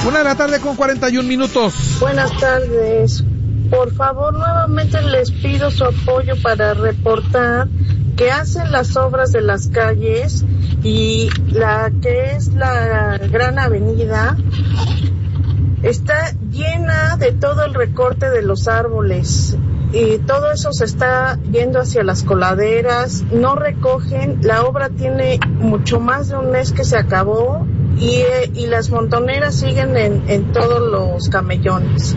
1:41 p.m. Buenas tardes. Por favor, nuevamente les pido su apoyo para reportar que hacen las obras de las calles y la que es la gran avenida está llena de todo el recorte de los árboles y todo eso se está yendo hacia las coladeras, no recogen, la obra tiene mucho más de un mes que se acabó y las montoneras siguen en todos los camellones.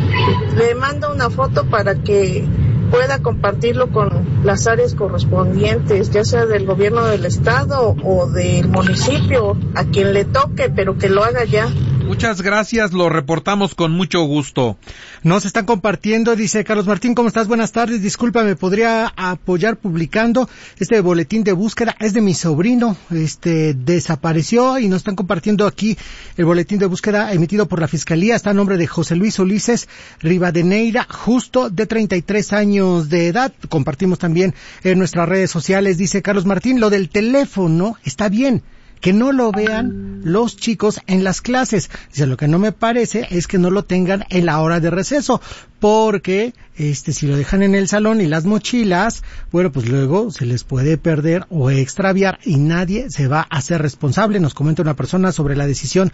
Le mando una foto para que pueda compartirlo con las áreas correspondientes, ya sea del gobierno del estado o del municipio, a quien le toque, pero que lo haga ya. Muchas gracias, lo reportamos con mucho gusto. Nos están compartiendo, dice Carlos Martín, ¿cómo estás? Buenas tardes, disculpa, ¿me podría apoyar publicando este boletín de búsqueda? Es de mi sobrino, desapareció y nos están compartiendo aquí el boletín de búsqueda emitido por la Fiscalía, está a nombre de José Luis Ulises Rivadeneira, justo de 33 años de edad. Compartimos también en nuestras redes sociales, dice Carlos Martín, lo del teléfono está bien, que no lo vean los chicos en las clases. Dice, lo que no me parece es que no lo tengan en la hora de receso, porque si lo dejan en el salón y las mochilas, bueno, pues luego se les puede perder o extraviar y nadie se va a hacer responsable. Nos comenta una persona sobre la decisión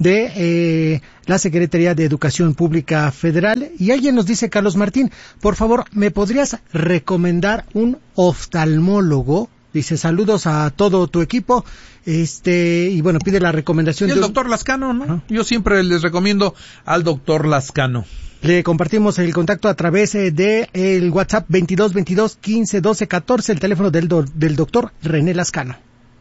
de la Secretaría de Educación Pública Federal. Y alguien nos dice, Carlos Martín, por favor, ¿me podrías recomendar un oftalmólogo? Dice, saludos a todo tu equipo, y bueno, pide la recomendación y el doctor Lascano, ¿no? Ajá. Yo siempre les recomiendo al doctor Lascano. Le compartimos el contacto a través de el WhatsApp 2222-1512-14, el teléfono del doctor René Lascano.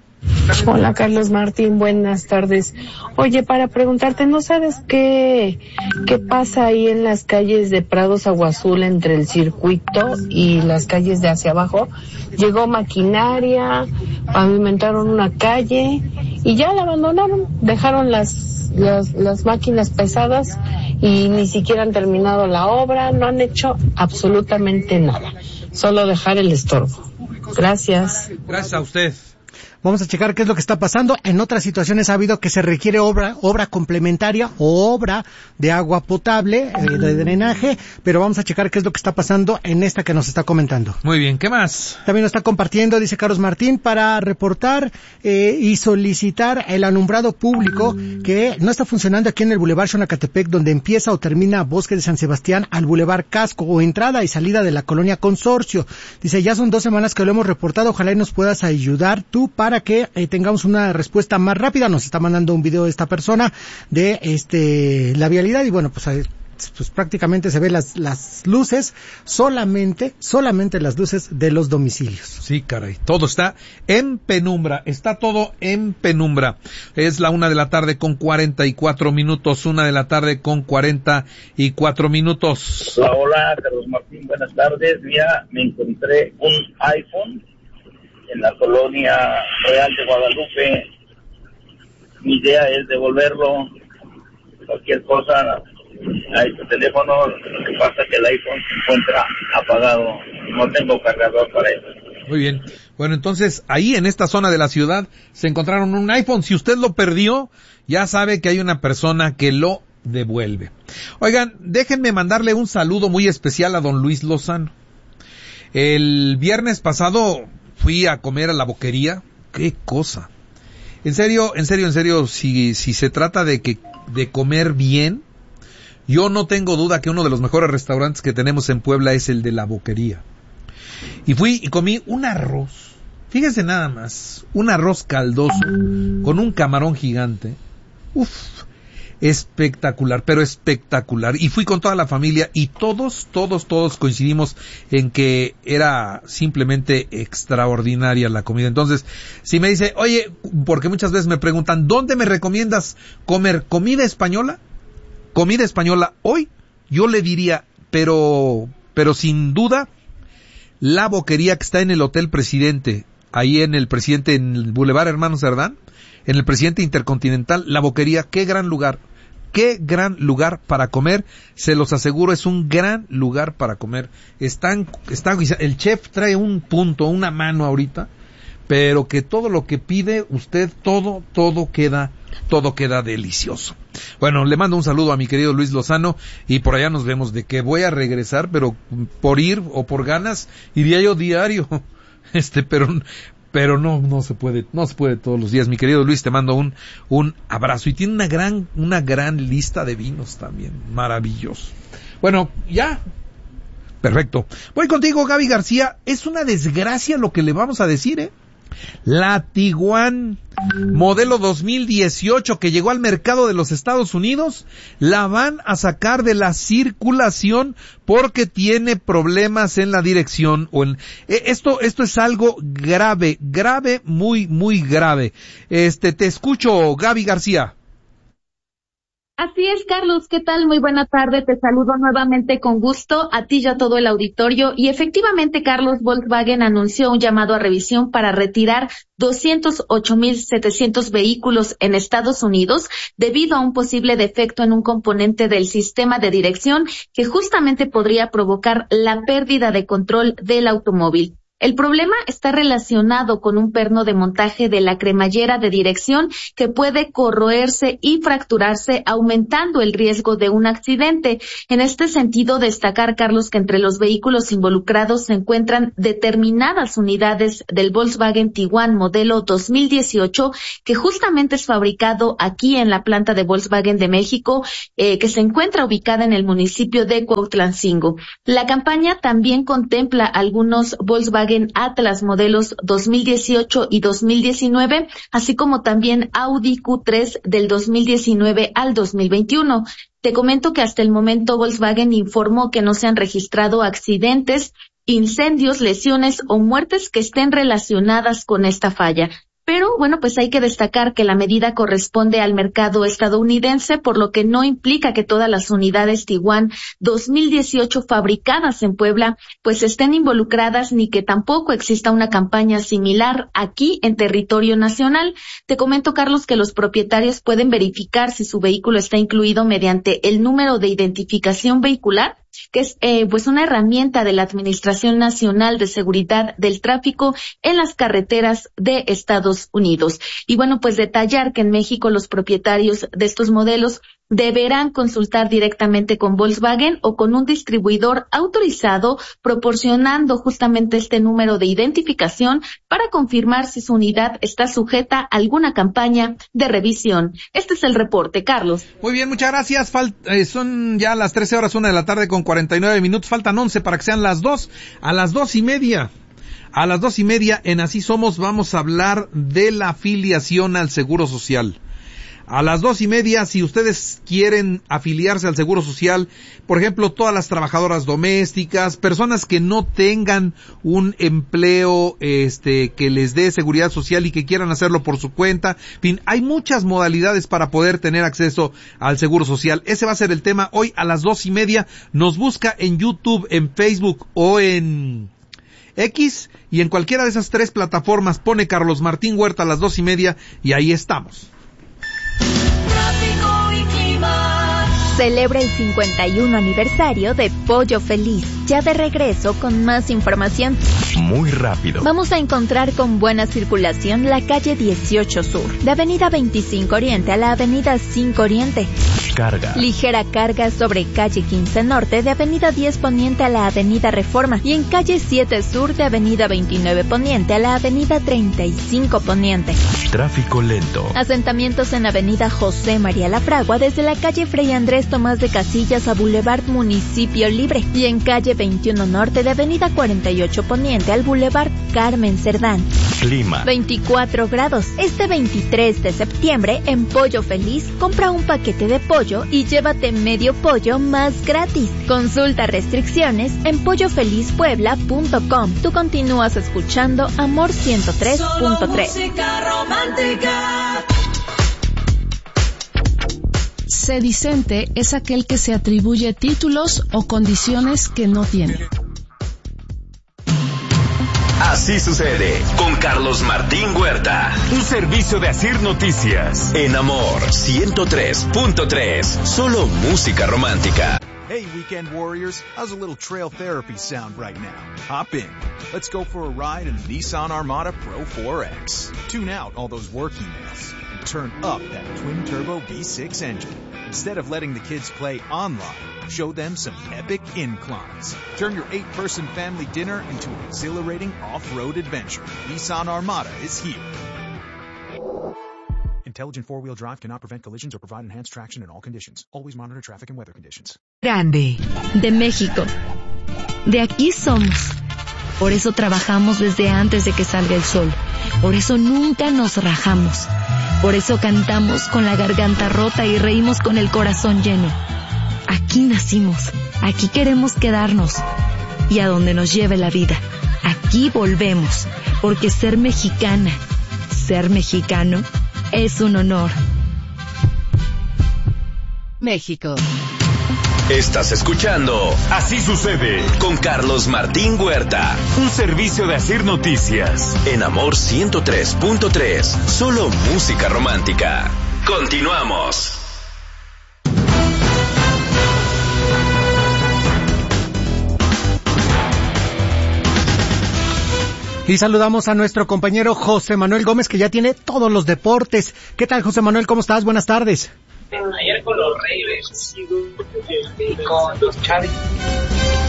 Hola Carlos Martín, buenas tardes. Oye, para preguntarte, ¿no sabes qué pasa ahí en las calles de Prados Agua Azul entre el circuito y las calles de hacia abajo? Llegó maquinaria, pavimentaron una calle y ya la abandonaron, dejaron las máquinas pesadas y ni siquiera han terminado la obra, no han hecho absolutamente nada, solo dejar el estorbo. Gracias. Gracias a usted. Vamos a checar qué es lo que está pasando. En otras situaciones ha habido que se requiere obra complementaria o obra de agua potable, de drenaje, pero vamos a checar qué es lo que está pasando en esta que nos está comentando. Muy bien, ¿qué más? También nos está compartiendo, dice Carlos Martín, para reportar y solicitar el alumbrado público que no está funcionando aquí en el Boulevard Xonacatepec, donde empieza o termina Bosque de San Sebastián al Boulevard Casco, o entrada y salida de la colonia Consorcio. Dice, ya son 2 semanas que lo hemos reportado, ojalá y nos puedas ayudar tú para que tengamos una respuesta más rápida. Nos está mandando un video de esta persona de la vialidad y bueno, pues prácticamente se ve las luces, solamente las luces de los domicilios. Sí, caray, todo está en penumbra, está todo en penumbra. Es la 1:44 p.m, 1:44 p.m. Hola, Carlos Martín, buenas tardes. Ya me encontré un iPhone en la colonia Real de Guadalupe. Mi idea es devolverlo, cualquier cosa a este teléfono. Lo que pasa es que el iPhone se encuentra apagado, no tengo cargador para eso. Muy bien, bueno, entonces ahí en esta zona de la ciudad se encontraron un iPhone. Si usted lo perdió, ya sabe que hay una persona que lo devuelve. Oigan, déjenme mandarle un saludo muy especial a don Luis Lozano. El viernes pasado fui a comer a la Boquería. ¡Qué cosa! En serio, si se trata de comer bien, yo no tengo duda que uno de los mejores restaurantes que tenemos en Puebla es el de la Boquería. Y fui y comí un arroz, fíjese nada más, un arroz caldoso con un camarón gigante. Uf, espectacular, pero espectacular. Y fui con toda la familia y todos coincidimos en que era simplemente extraordinaria la comida. Entonces, si me dice, oye, porque muchas veces me preguntan, ¿dónde me recomiendas comer comida española? Comida española hoy, yo le diría, pero sin duda, la Boquería que está en el Hotel Presidente, ahí en el Boulevard Hermano Cerdán, en el Presidente Intercontinental, la Boquería, qué gran lugar para comer, se los aseguro, es un gran lugar para comer. El chef trae una mano ahorita, pero que todo lo que pide usted, todo queda todo queda delicioso. Bueno, le mando un saludo a mi querido Luis Lozano y por allá nos vemos. De que voy a regresar, pero por ir o por ganas, iría yo diario. Pero no se puede todos los días. Mi querido Luis, te mando un abrazo. Y tiene una gran lista de vinos también. Maravilloso. Bueno, ya. Perfecto. Voy contigo, Gaby García. Es una desgracia lo que le vamos a decir, La Tiguan modelo 2018 que llegó al mercado de los Estados Unidos, la van a sacar de la circulación porque tiene problemas en la dirección esto es algo grave, muy, muy grave. Te escucho, Gaby García. Así es, Carlos, ¿qué tal? Muy buena tarde, te saludo nuevamente con gusto, a ti y a todo el auditorio. Y efectivamente, Carlos, Volkswagen anunció un llamado a revisión para retirar 208,700 vehículos en Estados Unidos debido a un posible defecto en un componente del sistema de dirección que justamente podría provocar la pérdida de control del automóvil. El problema está relacionado con un perno de montaje de la cremallera de dirección que puede corroerse y fracturarse, aumentando el riesgo de un accidente. En este sentido, destacar, Carlos, que entre los vehículos involucrados se encuentran determinadas unidades del Volkswagen Tiguan modelo 2018, que justamente es fabricado aquí en la planta de Volkswagen de México, que se encuentra ubicada en el municipio de Cuautlancingo. La campaña también contempla algunos Volkswagen Atlas modelos 2018 y 2019, así como también Audi Q3 del 2019 al 2021. Te comento que hasta el momento Volkswagen informó que no se han registrado accidentes, incendios, lesiones o muertes que estén relacionadas con esta falla. Pero, bueno, pues hay que destacar que la medida corresponde al mercado estadounidense, por lo que no implica que todas las unidades Tiguan 2018 fabricadas en Puebla, pues estén involucradas, ni que tampoco exista una campaña similar aquí en territorio nacional. Te comento, Carlos, que los propietarios pueden verificar si su vehículo está incluido mediante el número de identificación vehicular, que es pues una herramienta de la Administración Nacional de Seguridad del Tráfico en las carreteras de Estados Unidos. Y bueno, pues detallar que en México los propietarios de estos modelos deberán consultar directamente con Volkswagen o con un distribuidor autorizado, proporcionando justamente este número de identificación para confirmar si su unidad está sujeta a alguna campaña de revisión. Este es el reporte, Carlos. Muy bien, muchas gracias. Son ya las 13 horas, 1 de la tarde con 49 minutos. Faltan 11 para que sean las 2. A las 2:30. A las 2:30 en Así Somos vamos a hablar de la afiliación al Seguro Social. A las 2:30, si ustedes quieren afiliarse al Seguro Social, por ejemplo, todas las trabajadoras domésticas, personas que no tengan un empleo que les dé seguridad social y que quieran hacerlo por su cuenta, en fin, hay muchas modalidades para poder tener acceso al Seguro Social. Ese va a ser el tema hoy a las 2:30. Nos busca en YouTube, en Facebook o en X, y en cualquiera de esas tres plataformas pone Carlos Martín Huerta a las 2:30 y ahí estamos. Celebra el 51 aniversario de Pollo Feliz. Ya de regreso con más información. Muy rápido. Vamos a encontrar con buena circulación la calle 18 Sur, de Avenida 25 Oriente a la Avenida 5 Oriente. Carga. Ligera carga sobre calle 15 Norte, de Avenida 10 Poniente a la Avenida Reforma. Y en calle 7 Sur, de Avenida 29 Poniente a la Avenida 35 Poniente. Tráfico lento. Asentamientos en Avenida José María La Fragua, desde la calle Fray Andrés Tomás de Casillas a Boulevard Municipio Libre. Y en calle 21 Norte, de Avenida 48 Poniente al Boulevard Carmen Cerdán. Clima. 24 grados. Este 23 de septiembre, en Pollo Feliz, compra un paquete de pollo y llévate medio pollo más gratis. Consulta restricciones en pollofelizpuebla.com. Tú continúas escuchando Amor 103.3. Sedicente es aquel que se atribuye títulos o condiciones que no tiene. Así sucede con Carlos Martín Huerta. Un servicio de Asir Noticias. En Amor 103.3. Solo música romántica. Hey, Weekend Warriors. How's a little trail therapy sound right now? Hop in. Let's go for a ride in the Nissan Armada Pro 4X. Tune out all those work emails and turn up that twin-turbo V6 engine. Instead of letting the kids play online, show them some epic inclines. Turn your 8-person family dinner into an exhilarating off-road adventure. Nissan Armada is here. Intelligent four-wheel drive cannot prevent collisions or provide enhanced traction in all conditions. Always monitor traffic and weather conditions. Grande. De México. De aquí somos. Por eso trabajamos desde antes de que salga el sol. Por eso nunca nos rajamos. Por eso cantamos con la garganta rota y reímos con el corazón lleno. Aquí nacimos. Aquí queremos quedarnos. Y a donde nos lleve la vida. Aquí volvemos. Porque ser mexicana, ser mexicano, es un honor. México. Estás escuchando Así Sucede con Carlos Martín Huerta. Un servicio de Asir Noticias. En Amor 103.3. Solo música romántica. Continuamos. Y saludamos a nuestro compañero José Manuel Gómez, que ya tiene todos los deportes. ¿Qué tal, José Manuel? ¿Cómo estás? Buenas tardes. Ayer con los Raiders y con los Chargers.